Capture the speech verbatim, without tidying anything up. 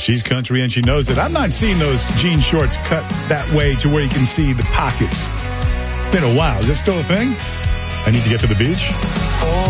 She's country and she knows it. I'm not seeing those jean shorts cut that way to where you can see the pockets. Been a while. Is that still a thing? I need to get to the beach.